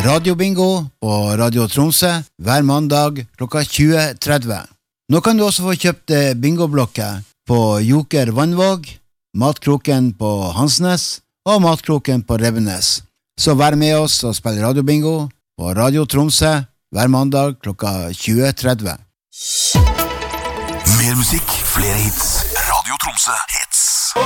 radiobingo på Radio Tromsø hver mandag klokka 20:30. Nå kan du også få kjøpt bingoblokker på Joker Vannvåg, Matkroken på Hansnes og Matkroken på Revenes. Så vær med oss og spill radiobingo på Radio Tromsø hver mandag klokka 20:30. Mer musikk, flere hits. Radio Tromsø.